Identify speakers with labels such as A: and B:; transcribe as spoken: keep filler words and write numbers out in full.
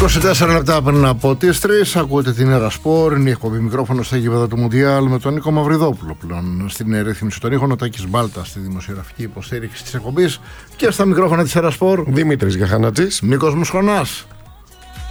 A: είκοσι τέσσερα λεπτά πριν από τις τρεις, ακούτε την Έρα Σπορ, είναι η εκπομπή μικρόφωνο στα γήπεδα του Μουντιάλ με τον Νίκο Μαυριδόπουλο πλέον στην ρύθμιση των ήχων, ο Τάκης Μπάλτα στη δημοσιογραφική υποστήριξη της εκπομπής και στα μικρόφωνα της Έρα Σπορ
B: Δημήτρης Γαχανατζής,
A: Νίκος Μουσχωνάς.